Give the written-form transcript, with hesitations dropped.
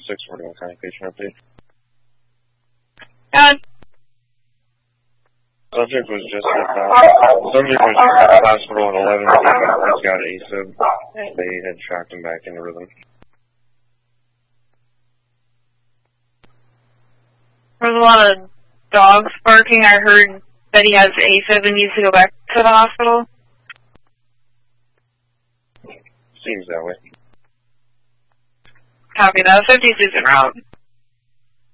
641 County patient update. Subject was just at the hospital at 11. He's got AFib. They had shocked him back into rhythm. There was a lot of dogs barking. I heard that he has AFib and needs to go back to the hospital. Seems that way. Copy that. 56 en route.